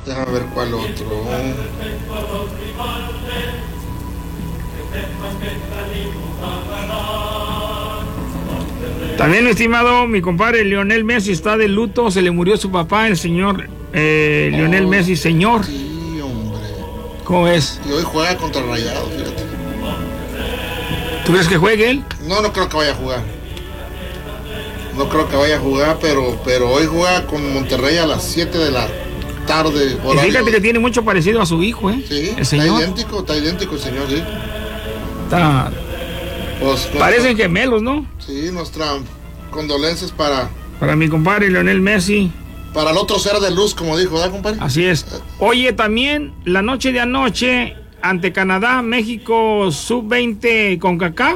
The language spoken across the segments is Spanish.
Déjame ver cuál otro. También, mi estimado, mi compadre Lionel Messi está de luto. Se le murió su papá, el señor Lionel Messi, señor. Sí, hombre. ¿Cómo es? Y hoy juega contra Rayados, fíjate. ¿Tú crees que juegue él? No creo que vaya a jugar. No creo que vaya a jugar, pero hoy juega con Monterrey a las 7 de la tarde. Y fíjate que tiene mucho parecido a su hijo, ¿eh? Sí, el señor. está idéntico el señor, sí. Está... Pues, parecen gemelos, ¿no? Sí, nuestras condolencias para mi compadre Lionel Messi. Para el otro ser de luz, como dijo, ¿verdad, compadre? Así es. Oye, también la noche de anoche, ante Canadá, México sub-20 CONCACAF,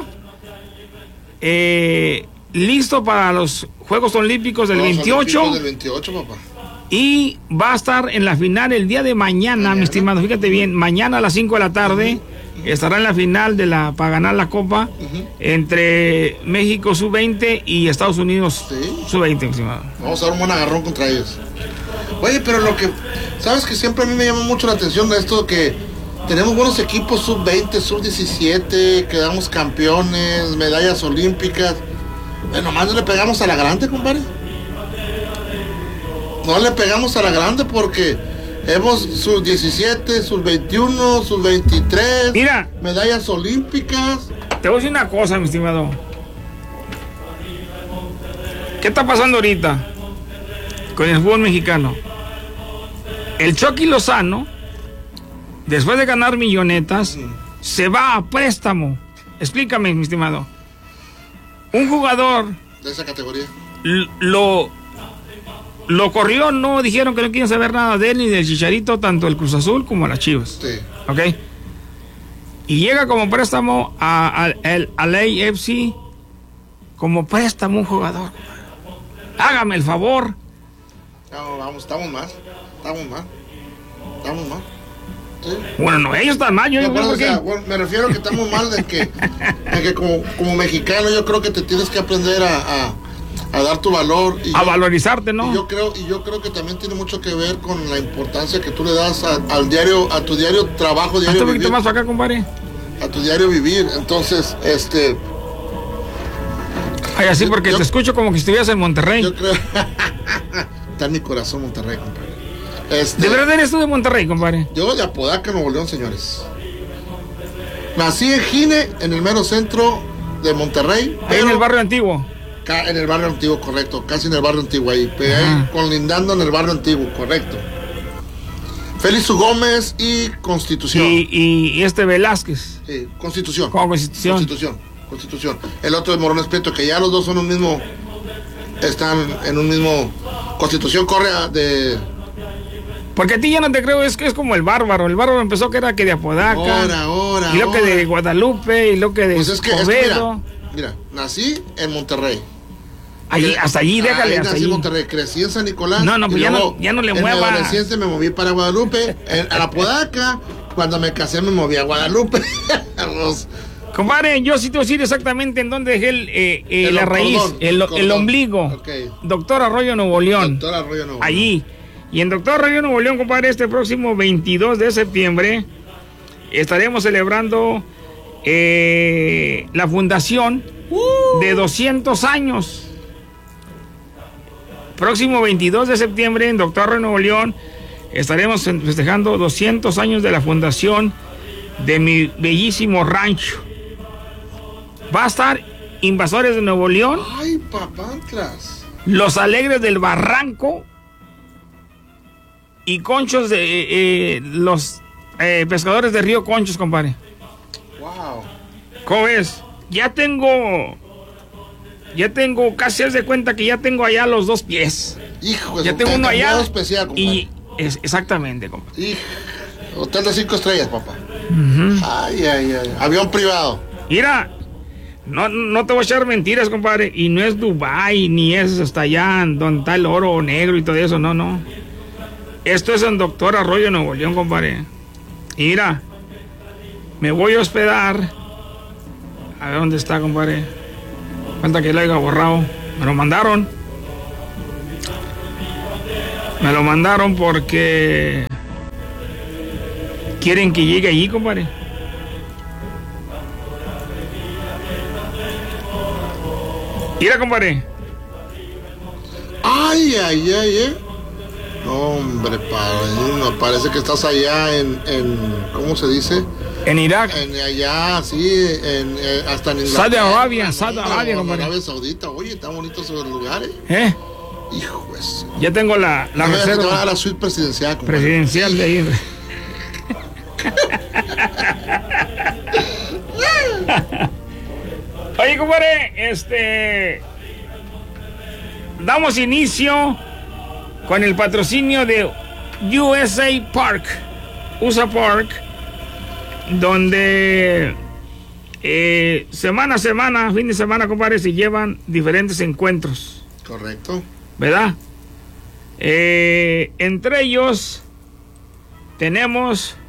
listo para los Juegos Olímpicos del 28. Olímpicos del 28, papá. Y va a estar en la final el día de mañana, mi estimado. Fíjate bien, mañana a las 5 de la tarde estará en la final para ganar la Copa entre México sub-20 y Estados Unidos sub-20, mi estimado. Vamos a dar un buen agarrón contra ellos. Oye, pero lo que... ¿Sabes que siempre a mí me llama mucho la atención esto que tenemos buenos equipos sub-20, sub-17, quedamos campeones, medallas olímpicas? Nomás no le pegamos a la grande, compadre. No le pegamos a la grande porque hemos sub-17, sub-21, sub-23. Mira, medallas olímpicas. Te voy a decir una cosa, mi estimado. ¿Qué está pasando ahorita con el fútbol mexicano? El Chucky Lozano, después de ganar millonetas, se va a préstamo. Explícame, mi estimado. Un jugador de esa categoría lo corrió, no dijeron que no quieren saber nada de él ni del Chicharito, tanto el Cruz Azul como las Chivas. Sí. ¿Ok? Y llega como préstamo al LAFC, como préstamo un jugador. Hágame el favor. No, vamos, estamos mal. ¿Sí? Bueno, no, ellos están mal. Me refiero a que estamos mal de que como mexicano yo creo que te tienes que aprender a dar tu valor valorizarte, ¿no? Y yo creo que también tiene mucho que ver con la importancia que tú le das a tu diario trabajo, diario vivir. Un poquito más para acá, compadre. A tu diario vivir. Entonces, Ay, así porque te escucho como que estuvieras en Monterrey. Yo creo está en mi corazón Monterrey, compadre. ¿De verdad eres tú de Monterrey, compadre? Yo de Apodaca, Nuevo León, señores. Nací en Gine, en el mero centro de Monterrey. Ahí en el barrio antiguo. En el barrio antiguo, correcto. Casi en el barrio antiguo ahí. Colindando en el barrio antiguo, correcto. Félix Gómez y Constitución. Y Velázquez. Sí, Constitución. ¿Cómo Constitución? Constitución. El otro de Morones Prieto, que ya los dos son un mismo. Están en un mismo. Constitución corre de. Porque a ti ya no te creo, es que es como el Bárbaro. El Bárbaro empezó que era que de Apodaca. Y lo que de Guadalupe, y lo que de Escobedo. Mira, nací en Monterrey. Hasta allí, déjale. Nací en Monterrey, crecí en San Nicolás. No, pues ya no le mueva. En la adolescencia me moví para Guadalupe. A Apodaca. Cuando me casé me moví a Guadalupe. Compadre, yo sí te voy a decir exactamente en dónde dejé la raíz, el ombligo. Okay. Doctor Arroyo Nuevo León. Allí. Y en Doctor Arroyo Nuevo León, compadre, este próximo 22 de septiembre estaremos celebrando la fundación de 200 años. Próximo 22 de septiembre en Doctor Arroyo Nuevo León estaremos festejando 200 años de la fundación de mi bellísimo rancho. Va a estar Invasores de Nuevo León. ¡Ay, papantlas! Los Alegres del Barranco. Y Conchos de los pescadores de Río Conchos, compadre. ¡Wow! ¿Cómo ves? Ya tengo casi, haz de cuenta que ya tengo allá los 2 pies. Hijo, ya tengo uno allá. Especial, compadre. Exactamente, compadre. Hijo, hotel de 5 estrellas, papá. Ay. Avión privado. Mira, no te voy a echar mentiras, compadre. Y no es Dubái, ni es hasta allá donde está el oro negro y todo eso, no. Esto es en Doctor Arroyo Nuevo León, compadre. Y mira, me voy a hospedar. A ver dónde está, compadre. Falta que lo haya borrado. Me lo mandaron porque quieren que llegue allí, compadre. Mira, compadre. Ay, no, hombre, padrino, parece que estás allá en ¿cómo se dice? En Irak. Allá, sí, hasta en Saudi Inglaterra. Arabia, compadre. Arabia Saudita, oye, están bonitos esos lugares. Hijo de eso. Ya tengo la Te van a reserva dar la suite presidencial, compadre. presidencial de ahí. Oye, compadre, damos inicio con el patrocinio de USA Park, donde semana a semana, fin de semana, compadre, se llevan diferentes encuentros. Correcto. ¿Verdad? Entre ellos tenemos